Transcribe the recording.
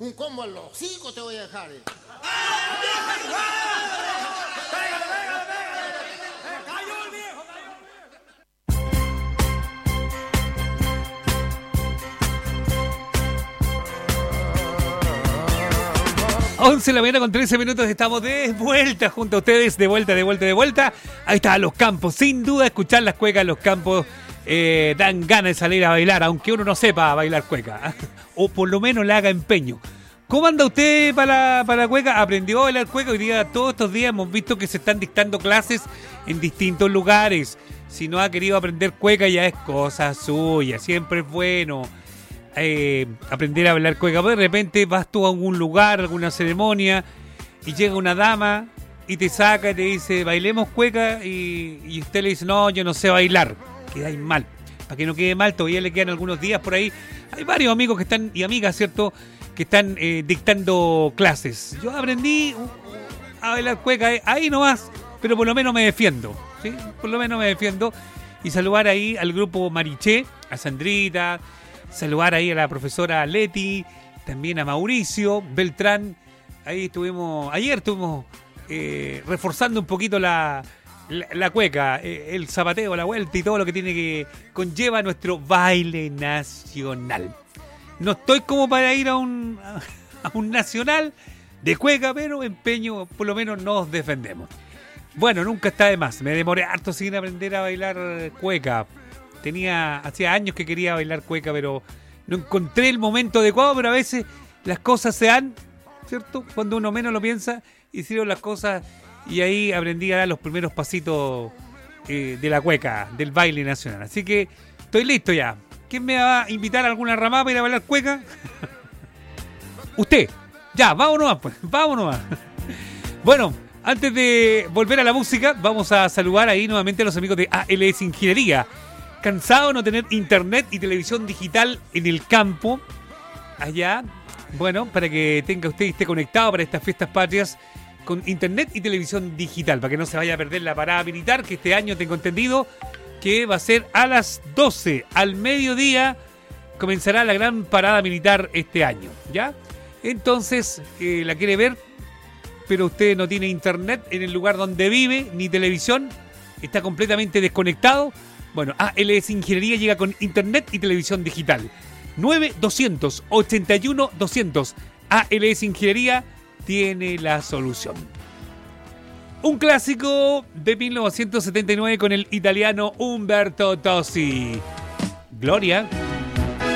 Un combo a los 5 te voy a dejar. ¡Cayó el viejo! 11 de la mañana con 13 minutos, estamos de vuelta junto a ustedes, de vuelta. Ahí está, Los Campos, sin duda escuchar las cuecas, Los Campos dan ganas de salir a bailar, aunque uno no sepa bailar cueca, o por lo menos le haga empeño. ¿Cómo anda usted para la cueca? ¿Aprendió a bailar cueca? Hoy día, todos estos días hemos visto que se están dictando clases en distintos lugares. Si no ha querido aprender cueca ya es cosa suya, siempre es bueno aprender a bailar cueca. De repente vas tú a algún lugar, alguna ceremonia, y llega una dama y te saca y te dice, bailemos cueca, y usted le dice, no, yo no sé bailar. Quedáis mal. Para que no quede mal, todavía le quedan algunos días por ahí. Hay varios amigos que están, y amigas, ¿cierto?, que están dictando clases. Yo aprendí a bailar cueca ahí nomás, pero por lo menos me defiendo, ¿sí? Por lo menos me defiendo. Y saludar ahí al grupo Mariché, a Sandrita, saludar ahí a la profesora Leti, también a Mauricio Beltrán. Ahí ayer estuvimos reforzando un poquito la cueca, el zapateo, la vuelta y todo lo que conlleva nuestro baile nacional. No estoy como para ir a un nacional de cueca, pero empeño, por lo menos nos defendemos. Bueno, nunca está de más. Me demoré harto sin aprender a bailar cueca. Hacía años que quería bailar cueca, pero no encontré el momento adecuado. Pero a veces las cosas se dan, ¿cierto? Cuando uno menos lo piensa, hicieron las cosas y ahí aprendí a dar los primeros pasitos de la cueca, del baile nacional. Así que estoy listo ya. ¿Quién me va a invitar a alguna ramada para ir a bailar cueca? Usted. Ya, vámonos, pues. Vámonos. Bueno, antes de volver a la música, vamos a saludar ahí nuevamente a los amigos de ALS Ingeniería. ¿Cansado de no tener internet y televisión digital en el campo? Allá, bueno, para que tenga usted y esté conectado para estas fiestas patrias con internet y televisión digital, para que no se vaya a perder la parada militar, que este año tengo entendido que va a ser a las 12, al mediodía, comenzará la gran parada militar este año, ¿ya? Entonces, la quiere ver, pero usted no tiene internet en el lugar donde vive, ni televisión, está completamente desconectado. Bueno, ALS Ingeniería llega con internet y televisión digital. 9-200-81-200. ALS Ingeniería tiene la solución. Un clásico de 1979 con el italiano Umberto Tozzi. Gloria.